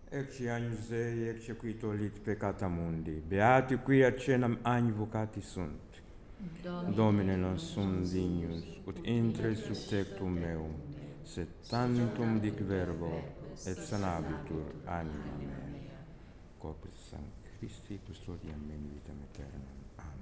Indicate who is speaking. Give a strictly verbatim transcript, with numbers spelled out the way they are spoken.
Speaker 1: Ecce agnus Dei, ecce qui tollit peccata mundi. Beati qui accenam agni vocati sunt. Domine non sum dignus, ut intre sub tectum meum, sed tantum dic verbo, et sanabitur anima mea. Corpus Sancti Christi, custodiam in vitam aeternam. Amen.